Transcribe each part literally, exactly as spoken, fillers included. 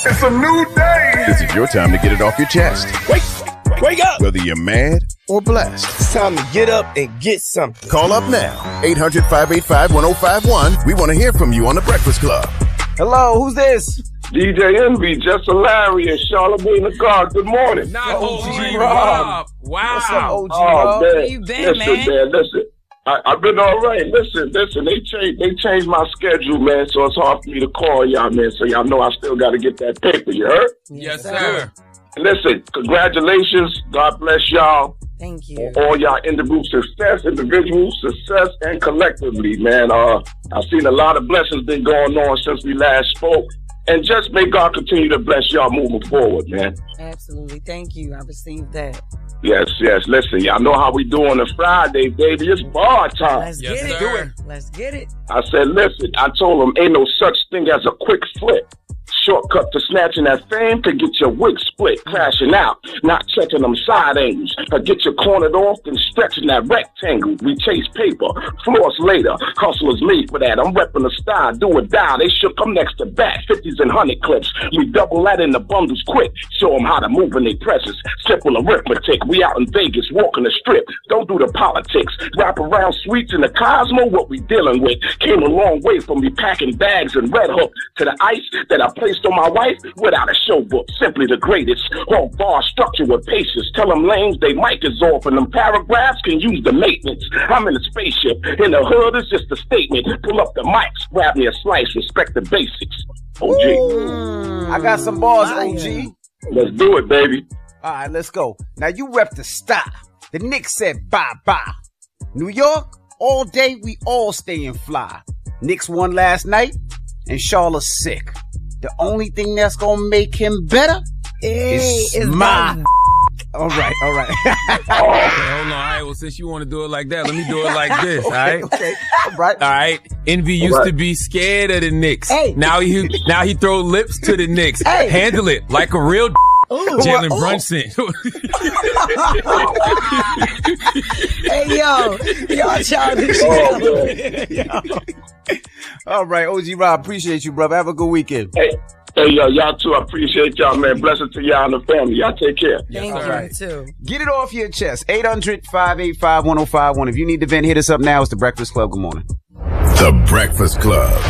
It's a new day. This is your time to get it off your chest. Wake, wake up. Whether you're mad or blessed. It's time to get up and get something. Call up now. eight hundred, five eight five, one oh five one. We want to hear from you on The Breakfast Club. Hello, who's this? D J Envy, just Larry, Charlamagne the God. Good morning. Not O G Rob. Rob. Wow. What's up, O G Oh, Rob? man. Where you been, listen, man? man, listen. I, I've been all right. Listen, listen. They changed, they changed my schedule, man, so it's hard for me to call y'all, man. So y'all know I still got to get that paper. You heard? Yes, sir. Listen, congratulations. God bless y'all. Thank you. All y'all individual success, individual success, and collectively, man. Uh, I've seen a lot of blessings been going on since we last spoke. And just may God continue to bless y'all moving forward, man. Absolutely. Thank you. I received that. Yes, yes. Listen, y'all know how we do on a Friday, baby. It's bar time. Let's Yes, get sir. it. Let's get it. I said, listen, I told them ain't no such thing as a quick flip. Shortcut to snatching that fame to get your wig split, crashing out, not checking them side angles. Or get you cornered off and stretching that rectangle. We chase paper, floss later. Hustlers made for that. I'm repping the style, do or die. They shook them next to back, fifties and hundred clips. We double that in the bundles quick. Show them how to move in their presses. Simple arithmetic. We out in Vegas, walking the strip. Don't do the politics. Wrap around sweets in the Cosmo, what we dealing with. Came a long way from me packing bags and Red Hook to the ice that I placed on my wife without a show book. Simply the greatest. All bar structure with patience. Tell them lanes they mic is off and them paragraphs can use the maintenance. I'm in a spaceship. In the hood it's just a statement. Pull up the mics, grab me a slice, respect the basics. O G. Mm, I got some bars, O G. Let's do it, baby. All right, let's go. Now, you rep the style. The Knicks said bye-bye. New York, all day we all staying fly. Knicks won last night, and Charlotte's sick. The only thing that's gonna make him better Hey, is is my... that- All right, all right. Okay, hold on. All right. Well, since you want to do it like that, let me do it like this. All right. Okay, all right. All right. Envy used right. to be scared of the Knicks. Hey. Now he now he throw lips to the Knicks. Hey. Handle it like a real Jalen Ooh. Brunson. Hey, yo. Y'all childish. Oh, man. All right, O G Rob, appreciate you, brother. Have a good weekend. Hey, hey, yo, y'all too. I appreciate y'all, man. Blessings to y'all and the family. Y'all take care. Thank Yes, you, sir. too. Get it off your chest. eight hundred, five eight five, one oh five one. If you need to vent, hit us up now. It's The Breakfast Club. Good morning. The Breakfast Club.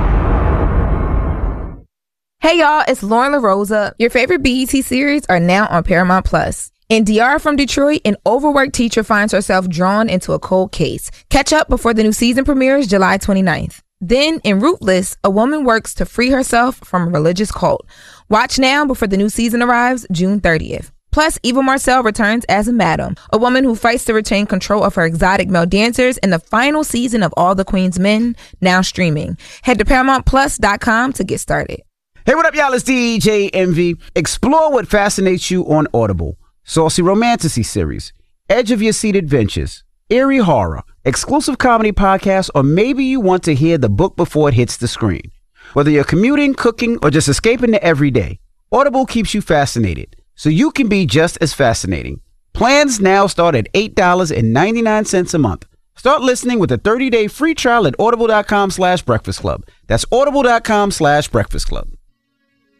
Hey y'all, it's Lauren LaRosa. Your favorite B E T series are now on Paramount Plus. In D R from Detroit, an overworked teacher finds herself drawn into a cold case. Catch up before the new season premieres July twenty-ninth. Then, in Rootless, a woman works to free herself from a religious cult. Watch now before the new season arrives June thirtieth. Plus, Eva Marcel returns as a madam, a woman who fights to retain control of her exotic male dancers in the final season of All the Queen's Men, now streaming. Head to paramount plus dot com to get started. Hey, what up, y'all? It's D J Envy. Explore what fascinates you on Audible. Saucy Romantasy series, edge of your seat adventures, eerie horror, exclusive comedy podcasts, or maybe you want to hear the book before it hits the screen. Whether you're commuting, cooking, or just escaping the everyday, Audible keeps you fascinated, so you can be just as fascinating. Plans now start at eight dollars and ninety-nine cents a month. Start listening with a thirty-day free trial at audible.com slash breakfast club. That's audible.com slash breakfast club.